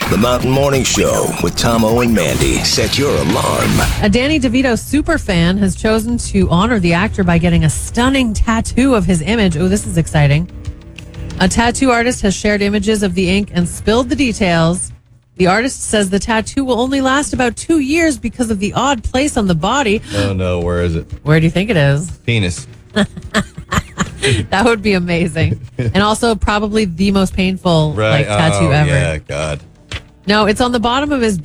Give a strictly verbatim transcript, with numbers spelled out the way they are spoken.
The Mountain Morning Show with Tomo and Mandy. Set your alarm. A Danny DeVito superfan has chosen to honor the actor by getting a stunning tattoo of his image. Oh, this is exciting. A tattoo artist has shared images of the ink and spilled the details. The artist says the tattoo will only last about two years because of the odd place on the body. Oh, no. Where is it? Where do you think it is? Penis. That would be amazing. And also probably the most painful Right. like tattoo oh, ever. Yeah, God. No, it's on the bottom of his